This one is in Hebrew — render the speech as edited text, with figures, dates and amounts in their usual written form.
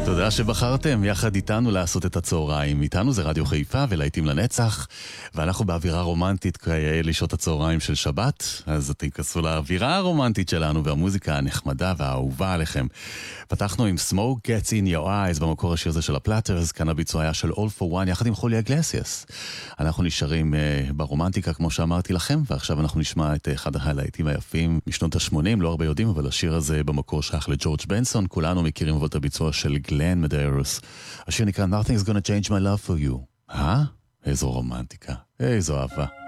תודה שבחרתם יחד איתנו לעשות את הצהריים. איתנו זה רדיו חיפה ולהיטים לנצח, ואנחנו באווירה רומנטית לשעות הצהריים של שבת, אז אתם כנסו לאווירה הרומנטית שלנו והמוזיקה הנחמדה והאהובה עליכם. פתחנו עם Smoke Gets in Your Eyes במקור השיר הזה של הפלאטרס, כאן הביצוע היה של All for One יחד עם חוליה גלסיאס. אנחנו נשארים ברומנטיקה כמו שאמרתי לכם, ועכשיו אנחנו נשמע את אחד הלהיטים היפים משנות ה-80, לא הרבה יודעים, אבל השיר הזה במקור שייך לג'ורג' בנסון, כולנו מכירים את הביצוע של גלן מדיירוס. השיר נקרא Nothing's Gonna Change My Love for You. איזו רומנטיקה, איזו אהבה.